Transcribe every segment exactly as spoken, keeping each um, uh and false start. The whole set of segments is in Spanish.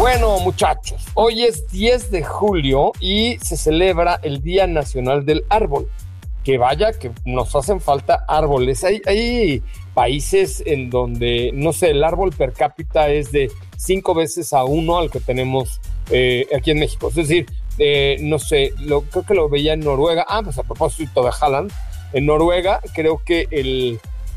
Bueno, muchachos, hoy es diez de julio y se celebra el Día Nacional del Árbol. Que vaya, que nos hacen falta árboles. Hay, hay países en donde, no sé, el árbol per cápita es de cinco veces a uno al que tenemos eh, aquí en México. Es decir, eh, no sé, lo, creo que lo veía en Noruega. Ah, pues a propósito de Haaland, en Noruega creo que el,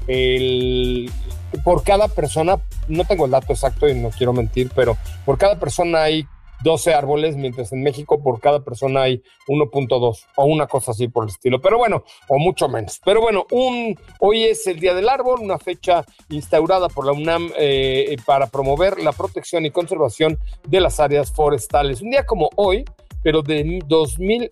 el por cada persona, no tengo el dato exacto y no quiero mentir, pero por cada persona hay doce árboles, mientras en México por cada persona hay uno punto dos o una cosa así por el estilo, pero bueno, o mucho menos. Pero bueno, un, hoy es el Día del Árbol, una fecha instaurada por la UNAM eh, para promover la protección y conservación de las áreas forestales. Un día como hoy, pero de dos mil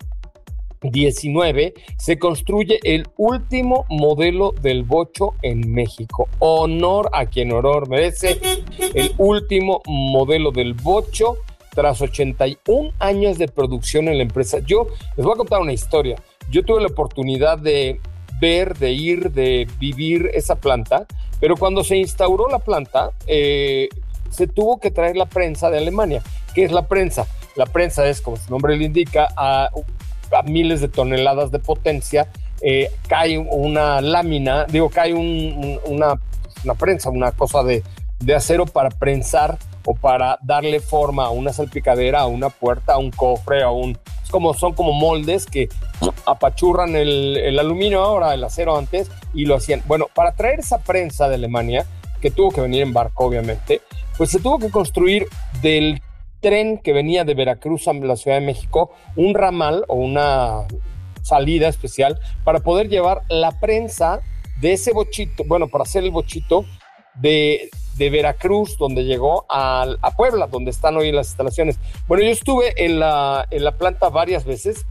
diecinueve, se construye el último modelo del bocho en México. Honor a quien honor merece, el último modelo del bocho tras ochenta y un años de producción en la empresa. Yo les voy a contar una historia. Yo tuve la oportunidad de ver, de ir, de vivir esa planta, pero cuando se instauró la planta, eh, se tuvo que traer la prensa de Alemania. ¿Qué es la prensa? La prensa es, como su nombre le indica, a, a miles de toneladas de potencia, eh, cae una lámina, digo, cae un, un, una, una prensa, una cosa de, de acero para prensar o para darle forma a una salpicadera, a una puerta, a un cofre, a un... Es como, son como moldes que apachurran el, el aluminio ahora, el acero antes, y lo hacían. Bueno, para traer esa prensa de Alemania, que tuvo que venir en barco, obviamente, pues se tuvo que construir del tren que venía de Veracruz a la Ciudad de México, un ramal o una salida especial para poder llevar la prensa de ese bochito, bueno, para hacer el bochito de... de Veracruz, donde llegó a, a Puebla, donde están hoy las instalaciones. Bueno, yo estuve en la, en la planta varias veces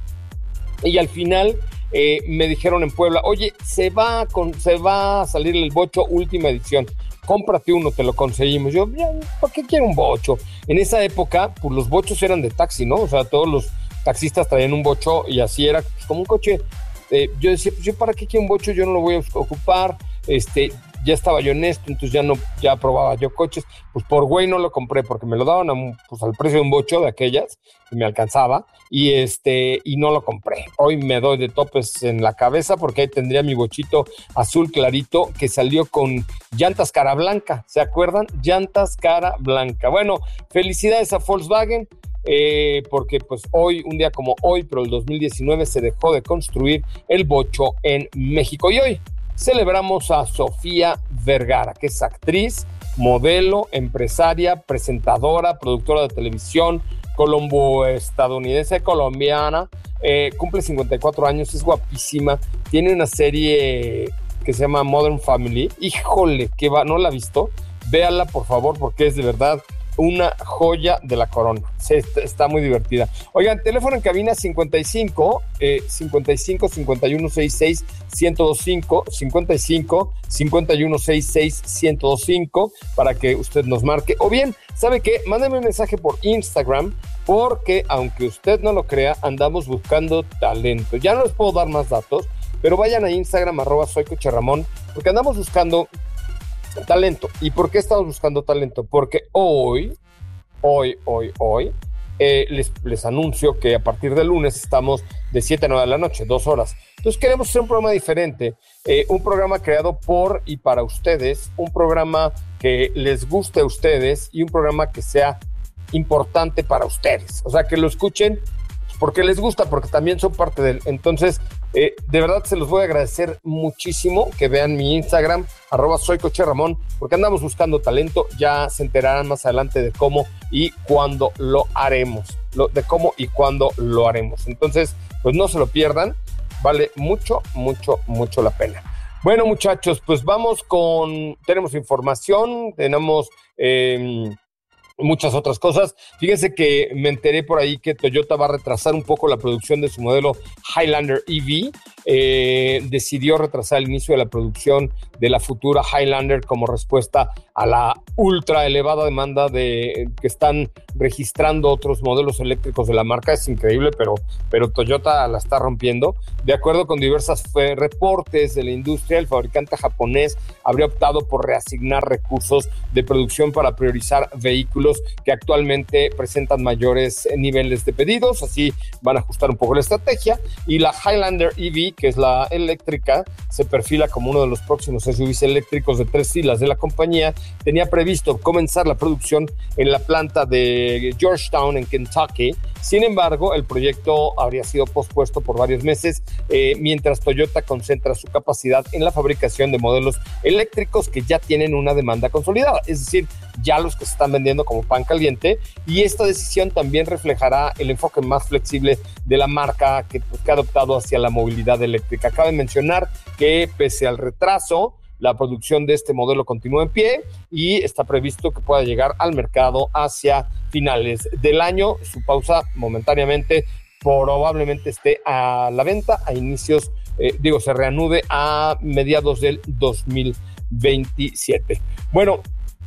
y al final eh, me dijeron en Puebla, oye, se va, con, se va a salir el bocho última edición, cómprate uno, te lo conseguimos. Yo, ¿para qué quiero un bocho? En esa época, pues los bochos eran de taxi, ¿no? O sea, todos los taxistas traían un bocho y así era pues, como un coche. Eh, yo decía, pues yo para qué quiero un bocho, yo no lo voy a ocupar, este... ya estaba yo en esto, entonces ya no, ya probaba yo coches, pues por güey no lo compré, porque me lo daban a, pues, al precio de un bocho de aquellas, que me alcanzaba, y este, y no lo compré. Hoy me doy de topes en la cabeza, porque ahí tendría mi bochito azul clarito, que salió con llantas cara blanca, ¿se acuerdan? Llantas cara blanca. Bueno, felicidades a Volkswagen, eh, porque pues hoy, un día como hoy, pero el dos mil diecinueve, se dejó de construir el bocho en México, y hoy celebramos a Sofía Vergara, que es actriz, modelo, empresaria, presentadora, productora de televisión, colombo-estadounidense, colombiana, eh, cumple cincuenta y cuatro años, es guapísima, tiene una serie que se llama Modern Family. Híjole, que va, ¿no la ha visto? Véala, por favor, porque es de verdad una joya de la corona. Sí, está, está muy divertida. Oigan, teléfono en cabina cincuenta y cinco, eh, cincuenta y cinco, cincuenta y uno, sesenta y seis, ciento veinticinco, cincuenta y cinco, cincuenta y uno, sesenta y seis, ciento veinticinco, para que usted nos marque. O bien, ¿sabe qué? Mándeme un mensaje por Instagram, porque aunque usted no lo crea, andamos buscando talento. Ya no les puedo dar más datos, pero vayan a Instagram, arroba soy Coche Ramón, porque andamos buscando talento. ¿Y por qué estamos buscando talento? Porque hoy, hoy, hoy, hoy, eh, les, les anuncio que a partir del lunes estamos de siete a nueve de la noche, dos horas. Entonces queremos hacer un programa diferente, eh, un programa creado por y para ustedes, un programa que les guste a ustedes y un programa que sea importante para ustedes. O sea, que lo escuchen porque les gusta, porque también son parte de él. Entonces, eh, de verdad se los voy a agradecer muchísimo que vean mi Instagram, arroba soy Coche Ramón, porque andamos buscando talento. Ya se enterarán más adelante de cómo y cuándo lo haremos, lo, de cómo y cuándo lo haremos. Entonces, pues no se lo pierdan, vale mucho, mucho, mucho la pena. Bueno, muchachos, pues vamos con, tenemos información, tenemos... Eh, muchas otras cosas. Fíjense que me enteré por ahí que Toyota va a retrasar un poco la producción de su modelo Highlander E V. Eh, decidió retrasar el inicio de la producción de la futura Highlander como respuesta a la ultra elevada demanda de que están registrando otros modelos eléctricos de la marca. Es increíble, pero, pero Toyota la está rompiendo. De acuerdo con diversos eh, reportes de la industria, el fabricante japonés habría optado por reasignar recursos de producción para priorizar vehículos vehículos que actualmente presentan mayores niveles de pedidos, así van a ajustar un poco la estrategia. Y la Highlander E V, que es la eléctrica, se perfila como uno de los próximos S U Vs eléctricos de tres filas de la compañía. Tenía previsto comenzar la producción en la planta de Georgetown, en Kentucky. Sin embargo, el proyecto habría sido pospuesto por varios meses, eh, mientras Toyota concentra su capacidad en la fabricación de modelos eléctricos que ya tienen una demanda consolidada, es decir, ya los que se están vendiendo como pan caliente. Y esta decisión también reflejará el enfoque más flexible de la marca que, pues, que ha adoptado hacia la movilidad eléctrica. Cabe mencionar que pese al retraso, la producción de este modelo continúa en pie y está previsto que pueda llegar al mercado hacia finales del año. Su pausa momentáneamente probablemente esté a la venta a inicios, eh, digo, se reanude a mediados del dos mil veintisiete. Bueno,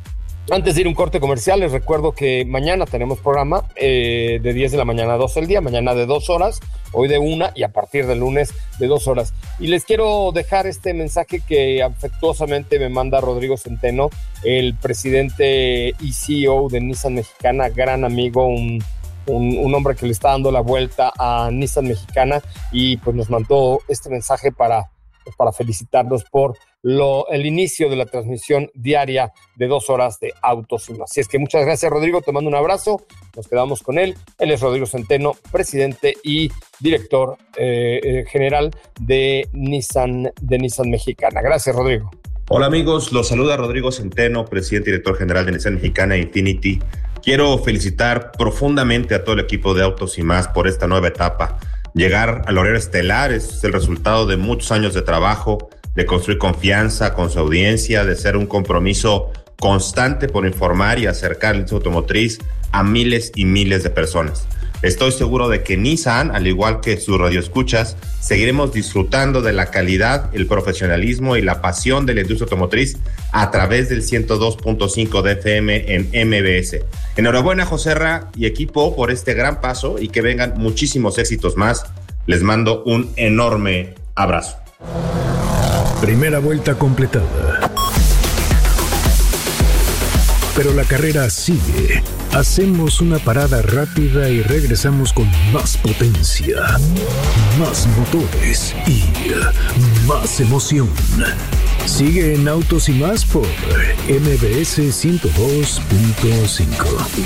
antes de ir a un corte comercial, les recuerdo que mañana tenemos programa eh, de diez de la mañana a doce del día, mañana de dos horas, hoy de una y a partir del lunes de dos horas. Y les quiero dejar este mensaje que afectuosamente me manda Rodrigo Centeno, el presidente y C E O de Nissan Mexicana, gran amigo, un, un, un hombre que le está dando la vuelta a Nissan Mexicana, y pues nos mandó este mensaje para, pues, para felicitarnos por Lo, el inicio de la transmisión diaria de dos horas de Autos y Más. Así es que muchas gracias, Rodrigo, te mando un abrazo, nos quedamos con él. Él es Rodrigo Centeno, presidente y director eh, eh, general de Nissan, de Nissan Mexicana. Gracias, Rodrigo. Hola amigos, los saluda Rodrigo Centeno, presidente y director general de Nissan Mexicana e Infiniti. Quiero felicitar profundamente a todo el equipo de Autos y Más por esta nueva etapa. Llegar al horario estelar es el resultado de muchos años de trabajo, de construir confianza con su audiencia, de ser un compromiso constante por informar y acercar la industria automotriz a miles y miles de personas. Estoy seguro de que Nissan, al igual que sus radioescuchas, seguiremos disfrutando de la calidad, el profesionalismo y la pasión de la industria automotriz a través del ciento dos punto cinco de F M en M B S. Enhorabuena, Joserra y equipo, por este gran paso y que vengan muchísimos éxitos más. Les mando un enorme abrazo. Primera vuelta completada. Pero la carrera sigue. Hacemos una parada rápida y regresamos con más potencia, más motores y más emoción. Sigue en Autos y Más por M B S ciento dos punto cinco.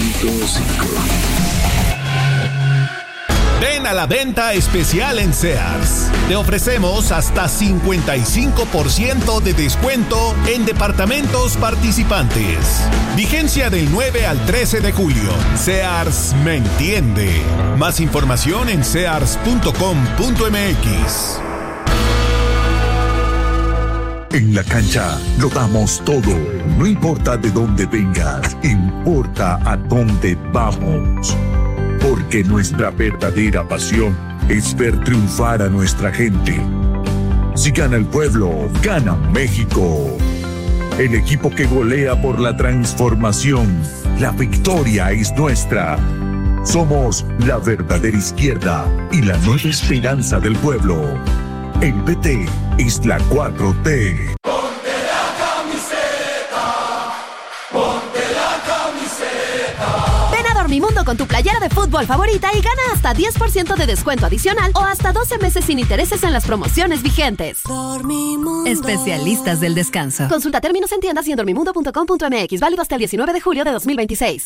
Ven a la venta especial en Sears. Te ofrecemos hasta cincuenta y cinco por ciento de descuento en departamentos participantes. Vigencia del nueve al trece de julio. Sears me entiende. Más información en sears punto com punto m x. En la cancha lo damos todo. No importa de dónde vengas, importa a dónde vamos. Porque nuestra verdadera pasión es ver triunfar a nuestra gente. Si gana el pueblo, gana México. El equipo que golea por la transformación. La victoria es nuestra. Somos la verdadera izquierda y la nueva esperanza del pueblo. El P T es la cuatro T. Dormimundo con tu playera de fútbol favorita y gana hasta diez por ciento de descuento adicional o hasta doce meses sin intereses en las promociones vigentes. Dormimundo. Especialistas del descanso. Consulta términos en tiendas y en dormimundo punto com punto m x. Válido hasta el diecinueve de julio de dos mil veintiséis.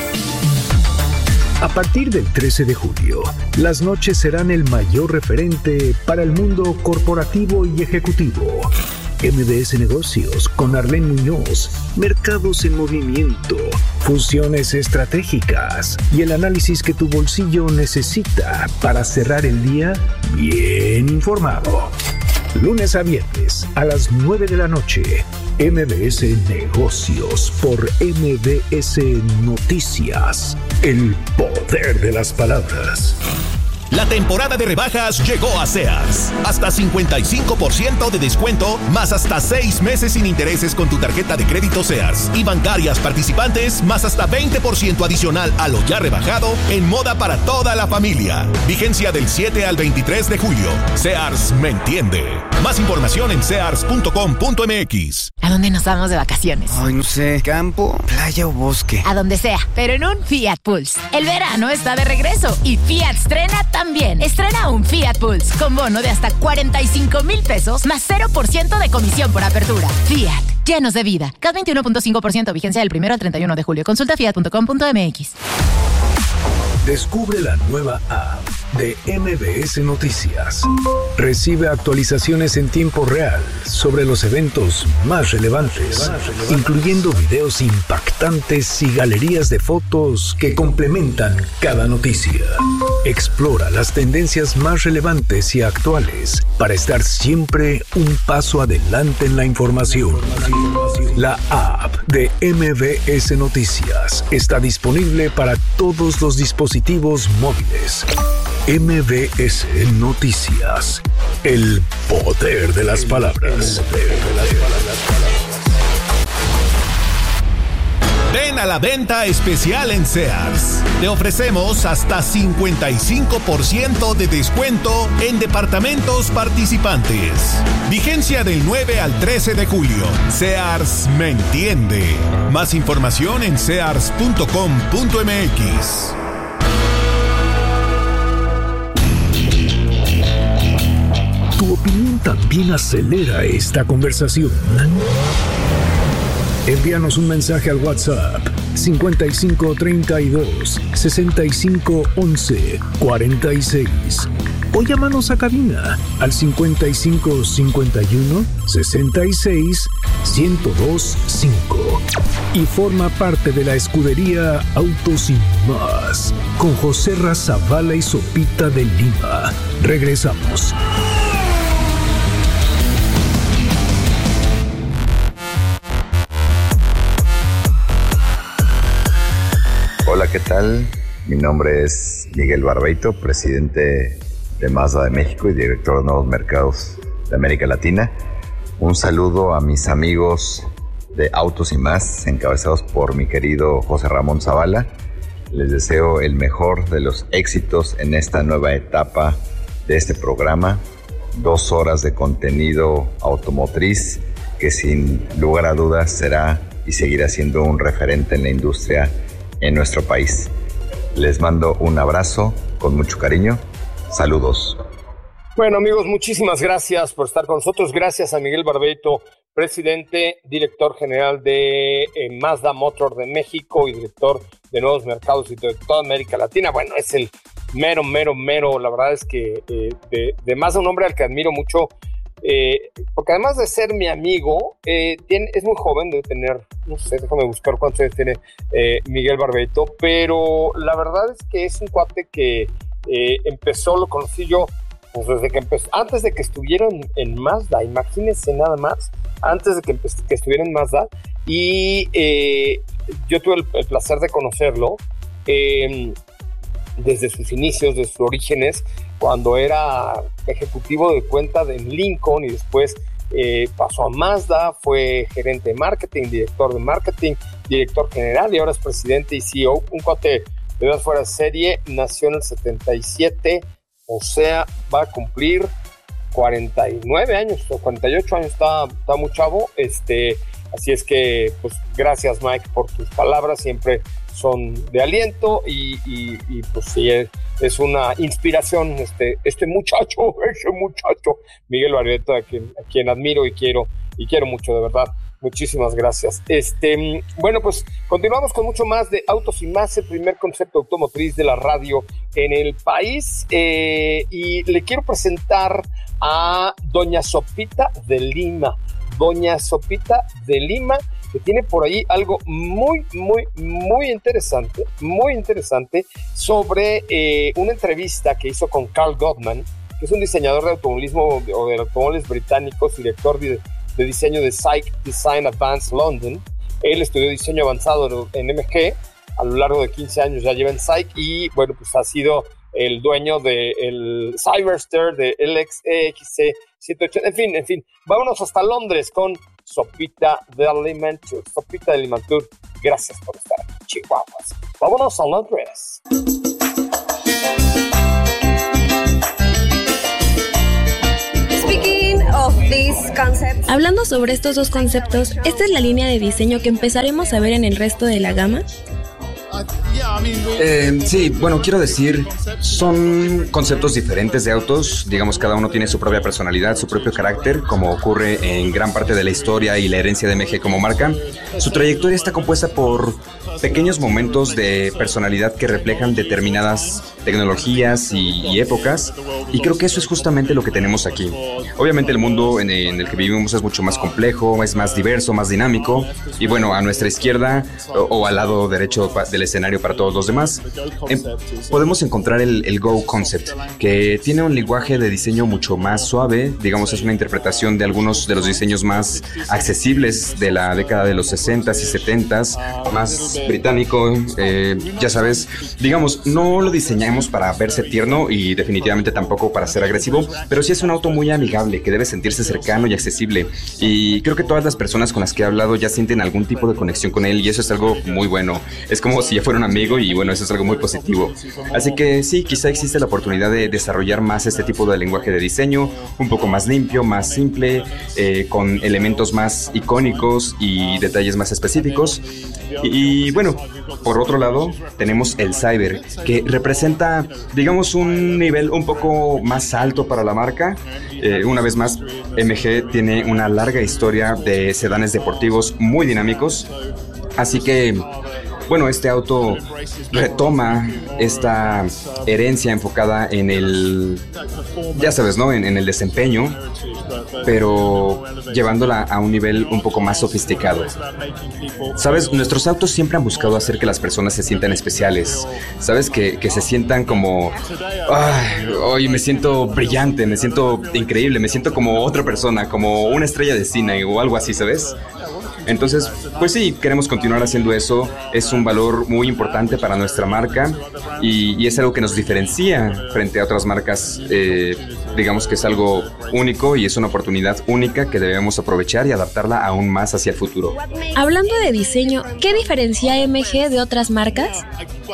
A partir del trece de julio, las noches serán el mayor referente para el mundo corporativo y ejecutivo. M B S Negocios con Arlene Muñoz, mercados en movimiento, fusiones estratégicas y el análisis que tu bolsillo necesita para cerrar el día bien informado. Lunes a viernes a las nueve de la noche, M B S Negocios por M B S Noticias. El poder de las palabras. La temporada de rebajas llegó a Sears. Hasta cincuenta y cinco por ciento de descuento, más hasta seis meses sin intereses con tu tarjeta de crédito Sears. Y bancarias participantes, más hasta veinte por ciento adicional a lo ya rebajado en moda para toda la familia. Vigencia del siete al veintitrés de julio. Sears me entiende. Más información en sears punto com punto m x. ¿A dónde nos vamos de vacaciones? Ay, no sé, campo, playa o bosque. A donde sea, pero en un Fiat Pulse. El verano está de regreso y Fiat estrena también. Estrena un Fiat Pulse con bono de hasta cuarenta y cinco mil pesos más cero por ciento de comisión por apertura. Fiat, llenos de vida. C A T veintiuno punto cinco por ciento, vigencia del primero al treinta y uno de julio. Consulta fiat punto com punto m x. Descubre la nueva app de M B S Noticias. Recibe actualizaciones en tiempo real sobre los eventos más relevantes, incluyendo videos impactantes y galerías de fotos que complementan cada noticia. Explora las tendencias más relevantes y actuales para estar siempre un paso adelante en la información. La app de M B S Noticias está disponible para todos los dispositivos móviles. M B S Noticias. El poder de las palabras. Ven a la venta especial en Sears. Te ofrecemos hasta cincuenta y cinco por ciento de descuento en departamentos participantes. Vigencia del nueve al trece de julio. Sears me entiende. Más información en sears punto com punto m x. Tu opinión también acelera esta conversación. Envíanos un mensaje al WhatsApp cincuenta y cinco treinta y dos sesenta y cinco once cuarenta y seis o llámanos a cabina al cincuenta y cinco cincuenta y uno sesenta y seis ciento dos cinco y forma parte de la escudería Autos y Más con José Razabala y Sopita de Lima. Regresamos. Hola, ¿qué tal? Mi nombre es Miguel Barbeito, presidente de Mazda de México y director de nuevos mercados de América Latina. Un saludo a mis amigos de Autos y Más, encabezados por mi querido José Ramón Zavala. Les deseo el mejor de los éxitos en esta nueva etapa de este programa. Dos horas de contenido automotriz que sin lugar a dudas será y seguirá siendo un referente en la industria en nuestro país. Les mando un abrazo con mucho cariño. Saludos. Bueno, amigos, muchísimas gracias por estar con nosotros. Gracias a Miguel Barbeito, presidente, director general de eh, Mazda Motor de México y director de nuevos mercados y de toda América Latina. Bueno, es el mero, mero, mero. La verdad es que eh, de, de Mazda, un hombre al que admiro mucho, Eh, porque además de ser mi amigo, eh, tiene, es muy joven, debe tener, no sé, déjame buscar cuántos años tiene eh, Miguel Barbeito, pero la verdad es que es un cuate que eh, empezó, lo conocí yo, pues desde que empezó, antes de que estuviera en, en Mazda, imagínense nada más, antes de que, empe- que estuviera en Mazda, y eh, yo tuve el, el placer de conocerlo eh, desde sus inicios, desde sus orígenes, cuando era ejecutivo de cuenta de Lincoln y después eh, pasó a Mazda, fue gerente de marketing, director de marketing, director general y ahora es presidente y C E O. Un cuate de verdad fuera de serie, nació en el setenta y siete, o sea, va a cumplir cuarenta y nueve años o cuarenta y ocho años, está, está muy chavo. Este, así es que, pues, gracias, Mike, por tus palabras, siempre son de aliento y, y, y pues sí, es, es una inspiración este, este muchacho, ese muchacho, Miguel Barbeito, a quien, a quien admiro y quiero, y quiero mucho, de verdad. Muchísimas gracias. Este, bueno, pues continuamos con mucho más de Autos y Más, el primer concepto automotriz de la radio en el país. Eh, y le quiero presentar a doña Sopita de Lima. Doña Sopita de Lima, que tiene por ahí algo muy, muy, muy interesante, muy interesante sobre eh, una entrevista que hizo con Carl Gottman, que es un diseñador de automovilismo o de automóviles británicos, director de, de diseño de SAIC Design Advanced London. Él estudió diseño avanzado en M G, a lo largo de quince años ya lleva en SAIC y, bueno, pues ha sido el dueño del Cyberster, de L X X C setecientos ochenta, en fin, en fin. Vámonos hasta Londres con Sopita de Limantour. Sopita de Limantour, gracias por estar aquí, Chihuahuas. Vámonos a Londres. Hablando sobre estos dos conceptos, ¿esta es la línea de diseño que empezaremos a ver en el resto de la gama? Eh, sí, bueno, quiero decir, son conceptos diferentes de autos. Digamos, cada uno tiene su propia personalidad, su propio carácter, como ocurre en gran parte de la historia y la herencia de M G como marca. Su trayectoria está compuesta por pequeños momentos de personalidad que reflejan determinadas tecnologías y, y épocas, y creo que eso es justamente lo que tenemos aquí. Obviamente el mundo en, en el que vivimos es mucho más complejo, es más diverso, más dinámico, y bueno, a nuestra izquierda o, o al lado derecho del escenario para todos los demás, eh, podemos encontrar el, el Go Concept, que tiene un lenguaje de diseño mucho más suave. Digamos, es una interpretación de algunos de los diseños más accesibles de la década de los sesentas y setentas, más británico, eh, ya sabes, digamos, no lo diseñamos para verse tierno y definitivamente tampoco para ser agresivo, pero sí es un auto muy amigable que debe sentirse cercano y accesible, y creo que todas las personas con las que he hablado ya sienten algún tipo de conexión con él, y eso es algo muy bueno. Es como si ya fuera un amigo, y bueno, eso es algo muy positivo. Así que sí, quizá existe la oportunidad de desarrollar más este tipo de lenguaje de diseño, un poco más limpio, más simple, eh, con elementos más icónicos y detalles más específicos. Y, y bueno, por otro lado, tenemos el Cyber, que representa, digamos, un nivel un poco más alto para la marca. Eh, una vez más, M G tiene una larga historia de sedanes deportivos muy dinámicos, así que bueno, este auto retoma esta herencia enfocada en el, ya sabes, ¿no? En, en el desempeño, pero llevándola a un nivel un poco más sofisticado. Sabes, nuestros autos siempre han buscado hacer que las personas se sientan especiales. Sabes, que, que se sientan como, ay, hoy me siento brillante, me siento increíble, me siento como otra persona, como una estrella de cine o algo así, ¿sabes? Entonces, pues sí, queremos continuar haciendo eso. Es un valor muy importante para nuestra marca, y, y es algo que nos diferencia frente a otras marcas. Eh, digamos que es algo único y es una oportunidad única que debemos aprovechar y adaptarla aún más hacia el futuro. Hablando de diseño, ¿qué diferencia M G de otras marcas?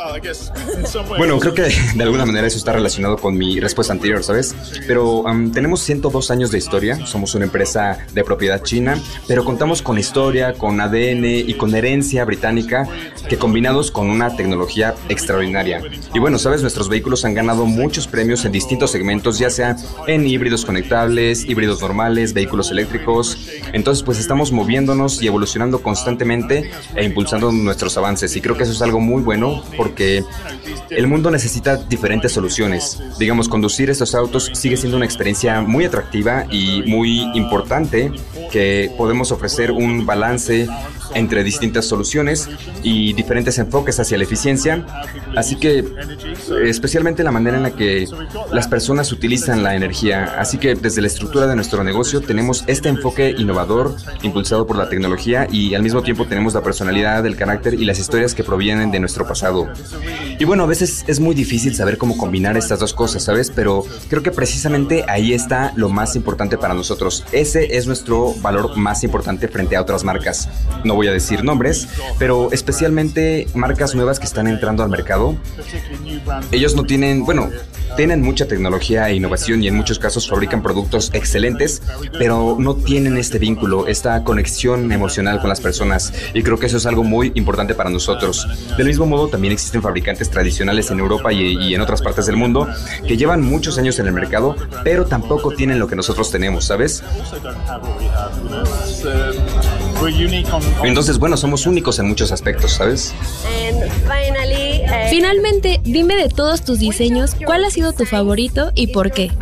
Bueno, creo que de alguna manera eso está relacionado con mi respuesta anterior, ¿sabes? Pero um, tenemos ciento dos años de historia, somos una empresa de propiedad china, pero contamos con historia, con A D N y con herencia británica, que combinados con una tecnología extraordinaria. Y bueno, ¿sabes? Nuestros vehículos han ganado muchos premios en distintos segmentos, ya sea en híbridos conectables, híbridos normales, vehículos eléctricos. Entonces, pues estamos moviéndonos y evolucionando constantemente e impulsando nuestros avances, y creo que eso es algo muy bueno, porque el mundo necesita diferentes soluciones. Digamos, conducir estos autos sigue siendo una experiencia muy atractiva y muy importante, que podemos ofrecer un balance entre distintas soluciones y diferentes enfoques hacia la eficiencia. Así que, especialmente la manera en la que las personas utilizan la energía. Así que desde la estructura de nuestro negocio tenemos este enfoque innovador, impulsado por la tecnología, y al mismo tiempo tenemos la personalidad, el carácter y las historias que provienen de nuestro pasado. Y bueno, a veces es muy difícil saber cómo combinar estas dos cosas, ¿sabes? Pero creo que precisamente ahí está lo más importante para nosotros. Ese es nuestro valor más importante frente a otras marcas. No voy a decir nombres, pero especialmente marcas nuevas que están entrando al mercado. Ellos no tienen, bueno, tienen mucha tecnología e innovación, y en muchos casos fabrican productos excelentes, pero no tienen este vínculo, esta conexión emocional con las personas, y creo que eso es algo muy importante para nosotros. Del mismo modo, también existen fabricantes tradicionales en Europa y, y en otras partes del mundo que llevan muchos años en el mercado, pero tampoco tienen lo que nosotros tenemos, ¿sabes? Entonces, bueno, somos únicos en muchos aspectos, ¿sabes? Finalmente, dime de todos tus diseños, ¿cuál ha sido tu favorito y por qué?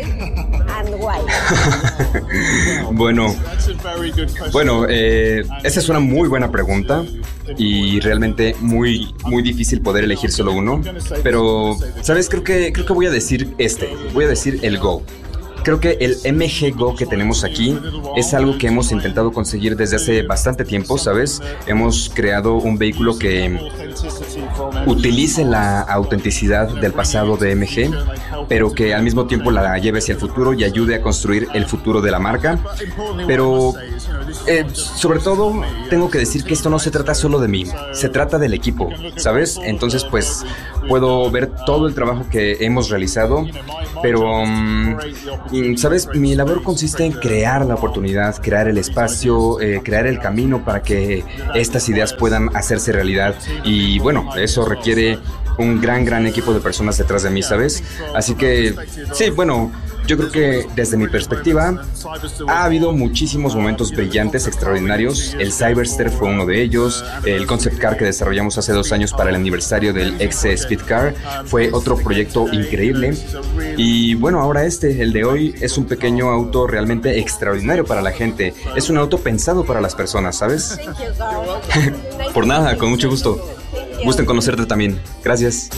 bueno, bueno, eh, esa es una muy buena pregunta y realmente muy, muy difícil poder elegir solo uno. Pero, ¿sabes? Creo que, creo que voy a decir este, voy a decir el Go. creo que el M G Go que tenemos aquí es algo que hemos intentado conseguir desde hace bastante tiempo, ¿sabes? Hemos creado un vehículo que utilice la autenticidad del pasado de M G, pero que al mismo tiempo la lleve hacia el futuro y ayude a construir el futuro de la marca. Pero eh, sobre todo tengo que decir que esto no se trata solo de mí, se trata del equipo, ¿sabes? Entonces pues puedo ver todo el trabajo que hemos realizado, pero um, ¿sabes? Mi labor consiste en crear la oportunidad, crear el espacio, eh, crear el camino para que estas ideas puedan hacerse realidad. Y bueno, eso requiere un gran, gran equipo de personas detrás de mí, ¿sabes? Así que, sí, bueno, yo creo que desde mi perspectiva ha habido muchísimos momentos brillantes, extraordinarios. El Cyberster fue uno de ellos. El concept car que desarrollamos hace dos años para el aniversario del X Speed Car fue otro proyecto increíble. Y bueno, ahora este, el de hoy, es un pequeño auto realmente extraordinario para la gente. Es un auto pensado para las personas, ¿sabes? Por nada, con mucho gusto. Gusto en conocerte también. Gracias.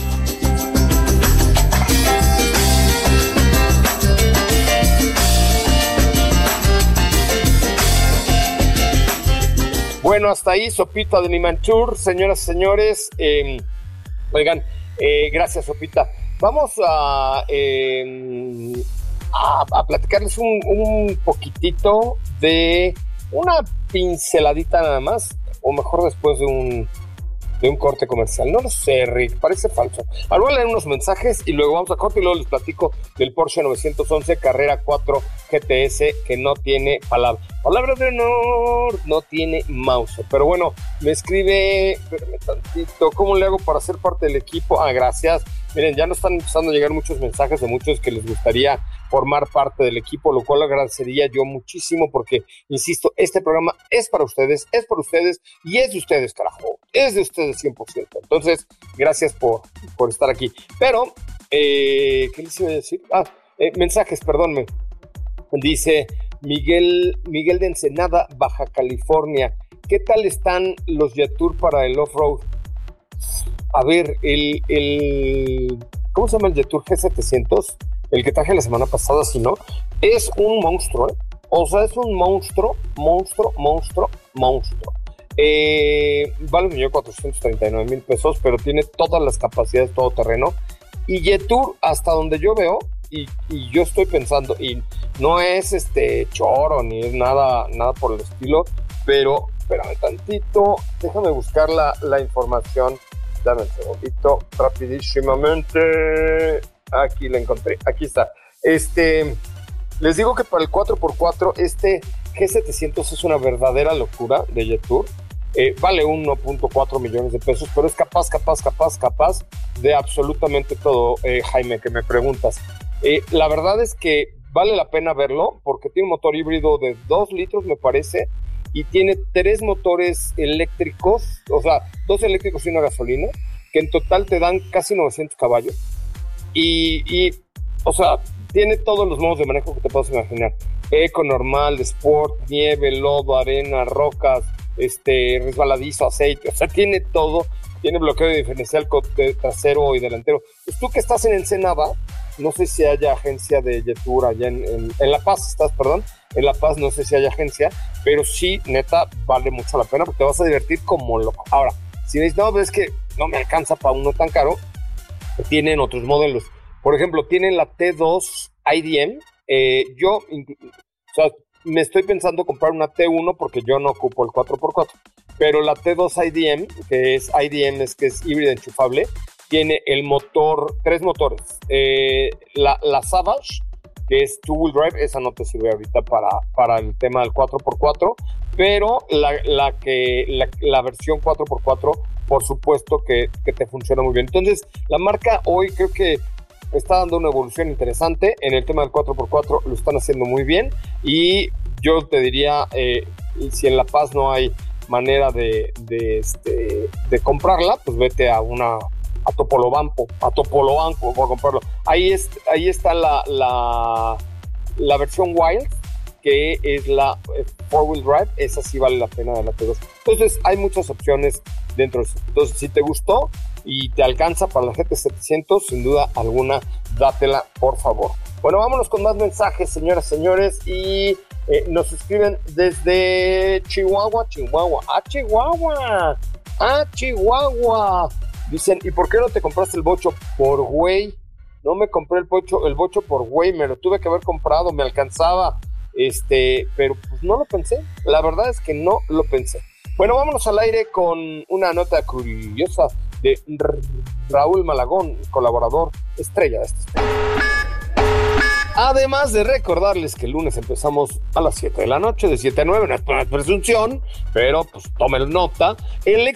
Bueno, hasta ahí, Sopita de Limantur, señoras y señores. Eh, oigan, eh, gracias, Sopita. Vamos a, eh, a, a platicarles un, un poquitito de una pinceladita nada más, o mejor después de un, de un corte comercial. No lo sé, Rick, parece falso. Ahora voy a leer unos mensajes y luego vamos a corte y luego les platico del Porsche novecientos once Carrera cuatro G T S que no tiene palabra. Palabra de honor, no tiene mouse. Pero bueno, me escribe, espérame tantito, ¿cómo le hago para ser parte del equipo? Ah, gracias. Miren, ya nos están empezando a llegar muchos mensajes de muchos que les gustaría formar parte del equipo, lo cual agradecería yo muchísimo porque, insisto, este programa es para ustedes, es por ustedes y es de ustedes, carajo. Es de ustedes cien por ciento. Entonces, gracias por, por estar aquí. Pero, eh, ¿qué les iba a decir? Ah, eh, mensajes, perdónme. Dice Miguel, Miguel de Ensenada, Baja California. ¿Qué tal están los Jetour para el off-road? A ver, el, el... ¿cómo se llama el Jetour G setecientos? El que traje la semana pasada, si no, es un monstruo, ¿eh? O sea, es un monstruo, monstruo, monstruo, monstruo. Eh, vale un millón cuatrocientos treinta y nueve mil pesos, pero tiene todas las capacidades todoterreno. Y Jetour, hasta donde yo veo, y, y yo estoy pensando, y no es este choro, ni es nada, nada por el estilo, pero espérame tantito, déjame buscar la, la información. Dame un segundito, rapidísimamente. Aquí la encontré, aquí está. Este, les digo que para el cuatro por cuatro, este G setecientos es una verdadera locura de Jetour. Eh, vale uno punto cuatro millones de pesos, pero es capaz, capaz, capaz, capaz de absolutamente todo, eh, Jaime, que me preguntas. Eh, la verdad es que vale la pena verlo, porque tiene un motor híbrido de dos litros, me parece, y tiene tres motores eléctricos, o sea, dos eléctricos y una gasolina, que en total te dan casi novecientos caballos. Y, y, o sea, tiene todos los modos de manejo que te puedas imaginar. Eco, normal, sport, nieve, lodo, arena, rocas, este, resbaladizo, aceite. O sea, tiene todo. Tiene bloqueo de diferencial trasero y delantero. Pues tú que estás en Ensenada, no sé si haya agencia de Jetour allá en, en, en La Paz, estás, perdón. En La Paz no sé si haya agencia, pero sí, neta, vale mucho la pena porque te vas a divertir como loco. Ahora, si dices, no, ves que no me alcanza para uno tan caro, tienen otros modelos. Por ejemplo, tienen la T dos I D M. Eh, yo, o sea, me estoy pensando comprar una T uno porque yo no ocupo el cuatro por cuatro. Pero la T dos I D M, que es I D M, es que es híbrida enchufable, tiene el motor, tres motores. Eh, la, la Savage, que es two-wheel drive, esa no te sirve ahorita para, para el tema del cuatro por cuatro, pero la, la, que, la, la versión cuatro por cuatro, por supuesto que, que te funciona muy bien. Entonces, la marca hoy creo que está dando una evolución interesante en el tema del cuatro por cuatro, lo están haciendo muy bien, y yo te diría, eh, si en La Paz no hay manera de, de, este, de comprarla, pues vete a una a Topolobampo, a Topolobampo por comprarlo. Ahí, es, ahí está la, la, la versión Wild, que es la four-wheel drive, esa sí vale la pena de la T dos. Entonces hay muchas opciones dentro de eso. Entonces, si te gustó y te alcanza para la G T setecientos, sin duda alguna, dátela, por favor. Bueno, vámonos con más mensajes, señoras, señores, y eh, nos escriben desde Chihuahua, Chihuahua, ¡ah, Chihuahua! ¡ah, Chihuahua! Dicen, ¿y por qué no te compraste el bocho por güey? No me compré el bocho, el bocho por güey, me lo tuve que haber comprado, me alcanzaba, este, pero pues no lo pensé, la verdad es que no lo pensé. Bueno, vámonos al aire con una nota curiosa de R- Raúl Malagón, colaborador estrella de este espacio. Además de recordarles que el lunes empezamos a las siete de la noche, de siete a nueve, no es una presunción, pero pues tomen nota. El ex